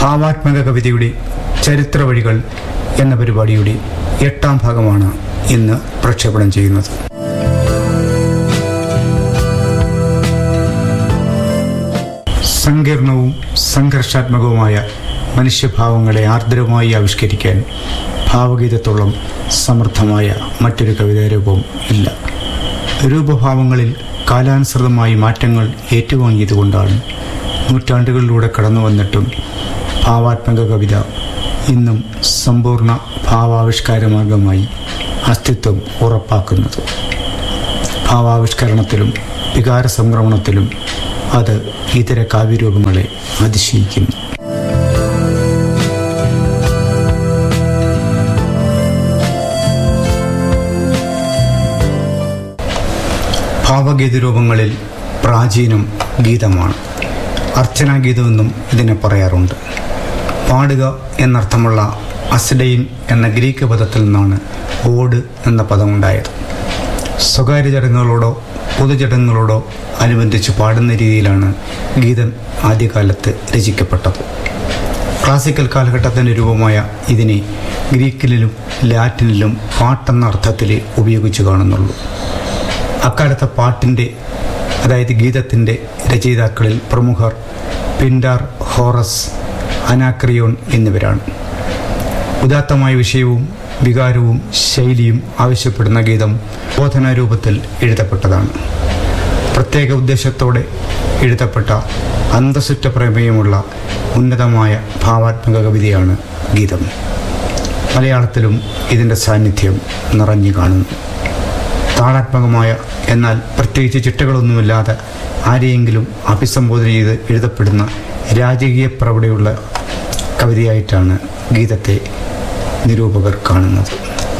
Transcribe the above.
ഭാവാത്മക കവിതയുടെ ചരിത്ര വഴികൾ എന്ന പരിപാടിയുടെ 8ാം ഭാഗമാണ് ഇന്ന് പ്രക്ഷേപണം ചെയ്യുന്നത്. സങ്കീർണവും സംഘർഷാത്മകവുമായ മനുഷ്യഭാവങ്ങളെ ആർദ്രമായി ആവിഷ്കരിക്കാൻ ഭാവഗീതത്തോളം സമൃദ്ധമായ മറ്റൊരു കവിതാരൂപം ഇല്ല. രൂപഭാവങ്ങളിൽ കാലാനുസൃതമായി മാറ്റങ്ങൾ ഏറ്റുവാങ്ങിയതുകൊണ്ടാണ് നൂറ്റാണ്ടുകളിലൂടെ കടന്നു വന്നിട്ടും ഭാവാത്മക കവിത ഇന്നും സമ്പൂർണ്ണ ഭാവാവിഷ്കാരമാർഗമായി അസ്തിത്വം ഉറപ്പാക്കുന്നത്. ഭാവാവിഷ്കരണത്തിലും വികാര സംക്രമണത്തിലും അത് ഇതര കാവ്യരൂപങ്ങളെ അതിശയിക്കുന്നു. ഭാവഗീതരൂപങ്ങളിൽ പ്രാചീനം ഗീതമാണ്. അർച്ചനാഗീതമെന്നും ഇതിനെ പറയാറുണ്ട്. പാടുക എന്നർത്ഥമുള്ള അസ്ഡെയിൻ എന്ന ഗ്രീക്ക് പദത്തിൽ നിന്നാണ് ഓട് എന്ന പദമുണ്ടായത്. സ്വകാര്യ ചടങ്ങുകളോടോ പൊതുചടങ്ങുകളോടോ അനുബന്ധിച്ച് പാടുന്ന രീതിയിലാണ് ഗീതം ആദ്യകാലത്ത് രചിക്കപ്പെട്ടത്. ക്ലാസിക്കൽ കാലഘട്ടത്തിൻ്റെ രൂപമായ ഇതിനെ ഗ്രീക്കിലും ലാറ്റിനിലും പാട്ടെന്ന അർത്ഥത്തിൽ ഉപയോഗിച്ചു കാണുന്നുള്ളൂ. അക്കാലത്തെ പാട്ടിൻ്റെ, അതായത് ഗീതത്തിൻ്റെ രചയിതാക്കളിൽ പ്രമുഖർ പിൻഡാർ, ഹോറസ്, അനാക്രിയോൺ എന്നിവരാണ്. ഉദാത്തമായ വിഷയവും വികാരവും ശൈലിയും ആവശ്യപ്പെടുന്ന ഗീതം ബോധനാരൂപത്തിൽ എഴുതപ്പെട്ടതാണ്. പ്രത്യേക ഉദ്ദേശത്തോടെ എഴുതപ്പെട്ട അന്തസ്സുറ്റ പ്രമേയമുള്ള ഉന്നതമായ ഭാവാത്മക കവിതയാണ് ഗീതം. മലയാളത്തിലും ഇതിൻ്റെ സാന്നിധ്യം നിറഞ്ഞു കാണുന്നു. താളാത്മകമായ, എന്നാൽ പ്രത്യേകിച്ച് ചിട്ടകളൊന്നുമില്ലാതെ ആരെയെങ്കിലും അഭിസംബോധന ചെയ്ത് എഴുതപ്പെടുന്ന രാജകീയ പ്രവണതയുള്ള കവിതയായിട്ടാണ് ഗീതത്തെ നിരൂപകർ കാണുന്നത്.